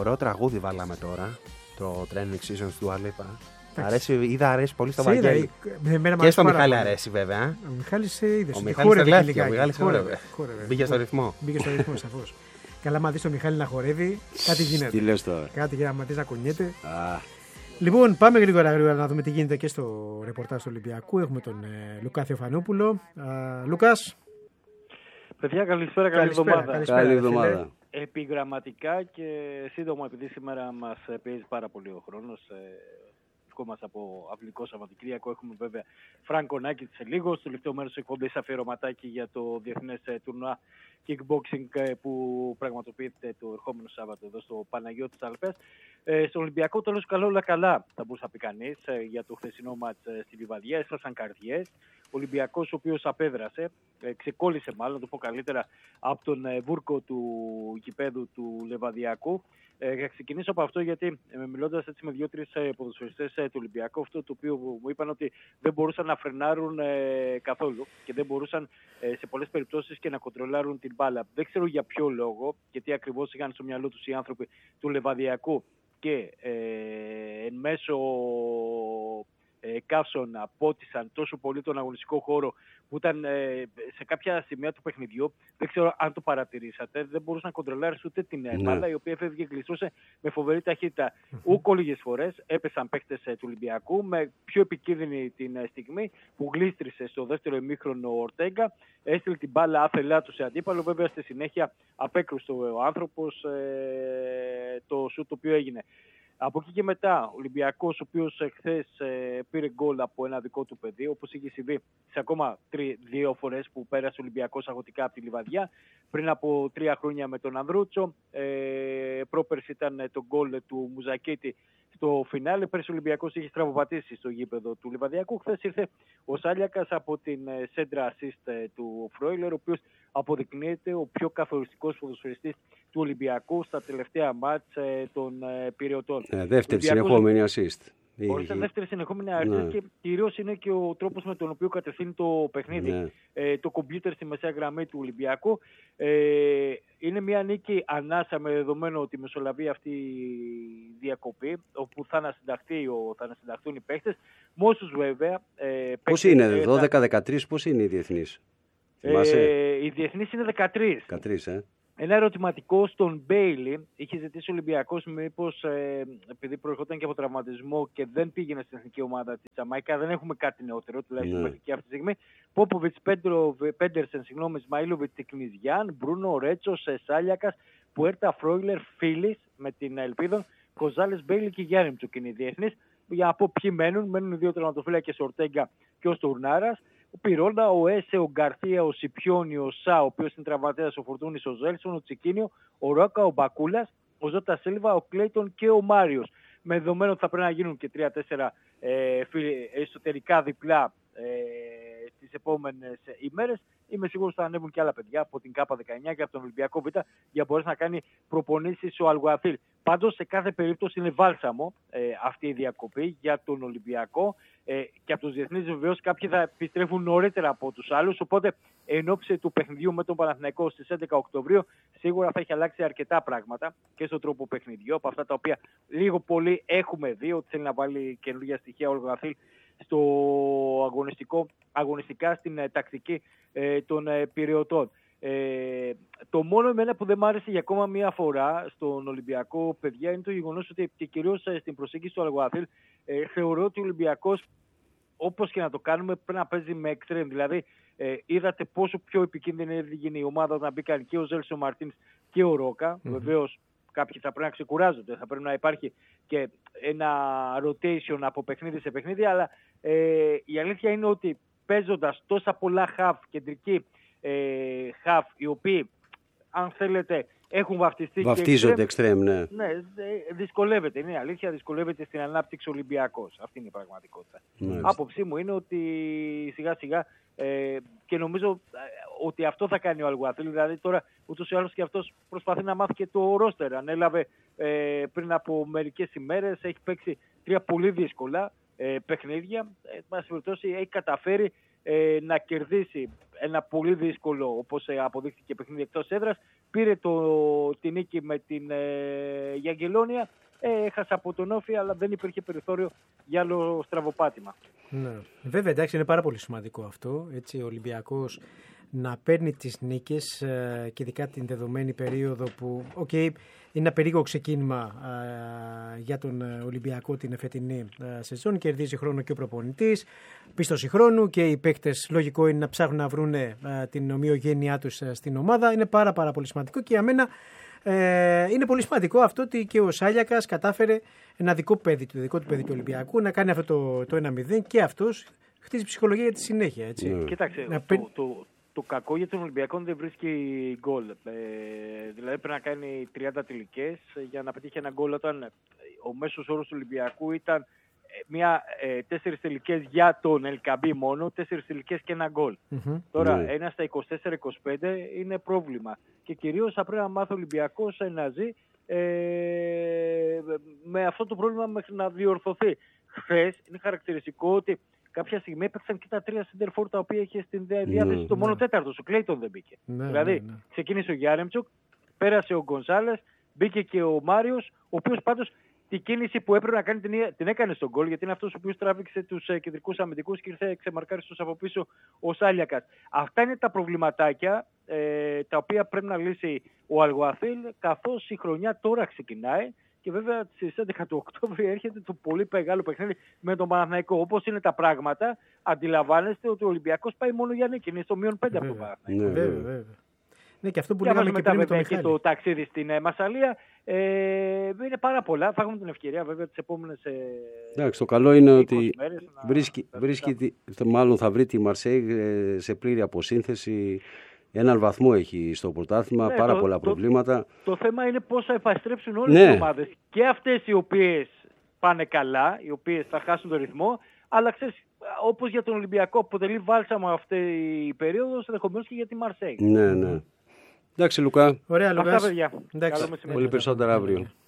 Ωραίο τραγούδι βάλαμε τώρα. Το Training Seasons του Αλίπα. Αρέσει πολύ στο Βαγγέλη. Και στο Μιχάλη αρέσει βέβαια. Ο Μιχάλης είδες. Ο Μιχάλης χόρευε. Μπήκε στο ρυθμό. Μπήκε στο ρυθμό, σαφώς. Καλά, άμα δεις τον Μιχάλη να χορεύει, κάτι γίνεται. Τι λες τώρα. Κάτι για να να κουνιέται. Λοιπόν, πάμε γρήγορα να δούμε τι γίνεται και στο ρεπορτάζ του Ολυμπιακού. Έχουμε τον Λουκά Θεοφανόπουλο. Λουκάς. Παιδιά, καλησπέρα, καλή εβδομάδα. Καλή εβδομάδα. Επιγραμματικά και σύντομα, επειδή σήμερα μας πιέζει πάρα πολύ ο χρόνος, βρισκόμαστε από αυλικό Σαββατοκύριακο. Έχουμε βέβαια Φράνκο Νάκη σε λίγο. Στο τελευταίο μέρος της εκπομπής αφιερωματάκι για το διεθνές τουρνουά kickboxing που πραγματοποιείται το ερχόμενο Σάββατο εδώ στο Παναγιώτης Αλπές. Στον Ολυμπιακό τέλος καλό όλα καλά, θα μπορούσε να πει κανείς, για το χθεσινό μάτς στη Λιβαδιά. Έσπασαν καρδιές. Ο Ολυμπιακός ο οποίος απέδρασε, ξεκόλλησε μάλλον, το πω καλύτερα, από τον βούρκο του γηπέδου του Λεβαδιακού. Θα ξεκινήσω από αυτό γιατί μιλώντας έτσι με 2-3 ποδοσφαιριστές του Ολυμπιακού, αυτό το οποίο μου είπαν ότι δεν μπορούσαν να φρενάρουν καθόλου και δεν μπορούσαν σε πολλές περιπτώσεις και να κοντρολάρουν την μπάλα. Δεν ξέρω για ποιο λόγο, γιατί ακριβώς είχαν στο μυαλό τους οι άνθρωποι του Λεβαδιακού και εν μέσω καύσων απότισαν τόσο πολύ τον αγωνιστικό χώρο που ήταν σε κάποια σημεία του παιχνιδιού. Δεν ξέρω αν το παρατηρήσατε. Δεν μπορούσε να κοντρολάρει ούτε την μπάλα, η οποία έφευγε, γλιστρούσε με φοβερή ταχύτητα. Ούκο λίγες φορές έπεσαν παίκτες του Ολυμπιακού, με πιο επικίνδυνη την στιγμή που γλίστρισε στο δεύτερο ημίχρονο ο Ορτέγκα. Έστειλε την μπάλα άθελά του σε αντίπαλο. Βέβαια στη συνέχεια απέκρουσε ο άνθρωπος το σουτ το οποίο έγινε. Από εκεί και μετά, ο Ολυμπιακός, ο οποίος χθες πήρε γκολ από ένα δικό του παιδί, όπως είχε συμβεί σε ακόμα 2 φορές που πέρασε ο Ολυμπιακός αγωτικά από τη Λιβαδιά, πριν από 3 χρόνια με τον Ανδρούτσο, πρόπερση ήταν το γκολ του Μουζακίτη στο φινάλε. Πέρσι ο Ολυμπιακός είχε στραβοπατήσει στο γήπεδο του Λιβαδιακού. Χθες ήρθε ο Σάλιακας από την σέντρα assist του Φρόιλερ, ο οποίος αποδεικνύεται ο πιο καθοριστικός ποδοσφαιριστής του Ολυμπιακού στα τελευταία μάτς των Πειραιωτών. Δεύτερη συνεχόμενη assist. Ορίστε, δεύτερη συνεχόμενη assist και κυρίως είναι και ο τρόπος με τον οποίο κατευθύνει το παιχνίδι. Το κομπιούτερ στη μεσαία γραμμή του Ολυμπιακού. Είναι μια νίκη ανάσα με δεδομένο ότι μεσολαβεί αυτή η διακοπή, όπου θα ανασυνταχθούν οι παίχτες. Με όσους βέβαια... Πώς είναι, 12-13, πώς είναι οι διεθνείς? Οι διεθνείς είναι 13. 13, Ένα ερωτηματικό στον Μπέιλι. Είχε ζητήσει ο Ολυμπιακός μήπως επειδή προερχόταν και από τραυματισμό και δεν πήγαινε στην εθνική ομάδα της Τζαμαϊκά, δεν έχουμε κάτι νεότερο τουλάχιστον μέχρι και αυτή τη στιγμή. Πόποβιτς, Πέντερσεν, Ισμαήλοβιτς, Τικνιζιάν, Μπρούνο, Ρέτσος, Σάλιακας, Πουέρτα, Φρόιλερ, Φίλης με την Ελπίδων, Κοζάλες, Μπέιλι και Γιάννημτσουκ είναι οι διεθνείς. Για να πω ποιοι μένουν οι 2 τερματοφύλακες, ο Ορτέγκα και ο Στουρνάρας. Ο Πυρώντα, ο Έσε, ο Γκαρθία, ο Σιπιόνι, ο Σα, ο οποίος είναι τραυματίας, ο Φορτούνης, ο Ζέλσον, ο Τσικίνιο, ο Ρόκα, ο Μπακούλας, ο Ζώτα Σίλβα, ο Κλέιτον και ο Μάριος. Με δεδομένο ότι θα πρέπει να γίνουν και 3-4 εσωτερικά διπλά τις επόμενες ημέρες, είμαι σίγουρος ότι θα ανέβουν και άλλα παιδιά από την ΚΑΠΑ19 και από τον Ολυμπιακό Β για να μπορέσει να κάνει προπονήσεις ο Αλγουαθίλ. Πάντως σε κάθε περίπτωση είναι βάλσαμο αυτή η διακοπή για τον Ολυμπιακό και από τους διεθνείς βεβαίως κάποιοι θα επιστρέφουν νωρίτερα από τους άλλους, οπότε εν ώψη του παιχνιδιού με τον Παναθηναϊκό στις 11 Οκτωβρίου σίγουρα θα έχει αλλάξει αρκετά πράγματα και στον τρόπο παιχνιδιού, από αυτά τα οποία λίγο πολύ έχουμε δει ότι θέλει να βάλει καινούργια στοιχεία ο Αλγουαθίλ στο αγωνιστικά στην τακτική των Πειραιωτών. Το μόνο εμένα που δεν μ' άρεσε για ακόμα μία φορά στον Ολυμπιακό, παιδιά, είναι το γεγονός ότι και κυρίως στην προσέγγιση του Αλγουαθίλ θεωρώ ότι ο Ολυμπιακός, όπως και να το κάνουμε, πρέπει να παίζει με εξτρέμ. Δηλαδή είδατε πόσο πιο επικίνδυνη έγινε η ομάδα όταν μπήκαν και ο Ζέλσον Μαρτίνς και ο Ρόκα. Βεβαίως κάποιοι θα πρέπει να ξεκουράζονται, θα πρέπει να υπάρχει και ένα rotation από παιχνίδι σε παιχνίδι, αλλά η αλήθεια είναι ότι παίζοντας τόσα πολλά half, κεντρική half, οι οποίοι αν θέλετε έχουν βαφτιστεί. Βαφτίζονται εξτρέμ, ναι. Ναι, δυσκολεύεται, είναι αλήθεια, δυσκολεύεται στην ανάπτυξη Ολυμπιακός. Αυτή είναι η πραγματικότητα. Άποψή μου είναι ότι σιγά σιγά και νομίζω ότι αυτό θα κάνει ο Αλγουαθίλ. Δηλαδή τώρα ούτως ή άλλως και αυτός προσπαθεί να μάθει και το ρόστερ. Ανέλαβε πριν από μερικές ημέρες, έχει παίξει 3 πολύ δύσκολα παιχνίδια. Μας περιπτώσει έχει καταφέρει να κερδίσει ένα πολύ δύσκολο, όπως αποδείχθηκε, παιχνίδι εκτός έδρας. Πήρε τη νίκη με την Γιαγγελόνια. Έχασε από τον Όφη, αλλά δεν υπήρχε περιθώριο για άλλο στραβοπάτημα. Ναι. Βέβαια, εντάξει, είναι πάρα πολύ σημαντικό αυτό. Έτσι, ο Ολυμπιακός να παίρνει τις νίκες και ειδικά την δεδομένη περίοδο που είναι ένα περίεργο ξεκίνημα για τον Ολυμπιακό την φετινή σεζόν. Κερδίζει χρόνο και ο προπονητής, πίστοση χρόνου και οι παίκτες λογικό είναι να ψάχνουν να βρουν την ομοιογένειά τους στην ομάδα. Είναι πάρα πολύ σημαντικό και για μένα είναι πολύ σημαντικό αυτό ότι και ο Σάλιακας κατάφερε ένα δικό του παιδί του Ολυμπιακού να κάνει αυτό το 1-0 και αυτός χτίζει ψυχολογία για τη συνέχεια. Έτσι. Κοίταξε, το κακό για τον Ολυμπιακό δεν βρίσκει γκολ. Δηλαδή πρέπει να κάνει 30 τελικές για να πετύχει ένα γκολ, όταν ο μέσος όρος του Ολυμπιακού ήταν 4 τελικές για τον Ελκαμπή μόνο, 4 τελικές και ένα γκολ. Τώρα ένα στα 24-25 είναι πρόβλημα. Και κυρίως θα πρέπει να μάθει ο Ολυμπιακός να ζει με αυτό το πρόβλημα μέχρι να διορθωθεί. Χθες είναι χαρακτηριστικό ότι κάποια στιγμή έπαιξαν και τα 3 center for τα οποία είχε στην διάθεση το μόνο τέταρτος. Ο Κλέιτον δεν μπήκε. Ξεκίνησε ο Γιάρεμτσουκ, πέρασε ο Γκονσάλες, μπήκε και ο Μάριος, ο οποίος πάντως την κίνηση που έπρεπε να κάνει την έκανε στον γκολ, γιατί είναι αυτός ο οποίος τράβηξε τους κεντρικούς αμυντικούς και ήρθε ξεμαρκάριστος από πίσω ο Σάλιακας. Αυτά είναι τα προβληματάκια τα οποία πρέπει να λύσει ο Αλγουαθίλ, καθώς η χρονιά τώρα ξεκινάει. Και βέβαια στις 11 του Οκτώβρη έρχεται το πολύ μεγάλο παιχνίδι με τον Παναθηναϊκό. Όπως είναι τα πράγματα, αντιλαμβάνεστε ότι ο Ολυμπιακός πάει μόνο για νίκη. Είναι στο -5 από τον Παναθηναϊκό. Βέβαια. Ναι, και αυτό που λέγαμε και πριν με τον Μιχάλη. Το ταξίδι στην Μασσαλία είναι πάρα πολλά. Θα έχουμε την ευκαιρία βέβαια τις επόμενες. Εντάξει, το καλό είναι ότι μάλλον θα βρει τη Μαρσέιγ σε πλήρη αποσύνθεση. Έναν βαθμό έχει στο πρωτάθλημα, πάρα πολλά προβλήματα. Το θέμα είναι πώς θα επαστρέψουν όλες οι ομάδες. Και αυτές οι οποίες πάνε καλά, οι οποίες θα χάσουν τον ρυθμό, αλλά ξέρεις, όπως για τον Ολυμπιακό αποτελεί βάλσαμο αυτή η περίοδος, ενδεχομένως και για τη Μαρσέιγ. Ναι. Εντάξει, Λουκά. Ωραία, Λουκά. Αυτά, παιδιά. Πολύ περισσότερα αύριο.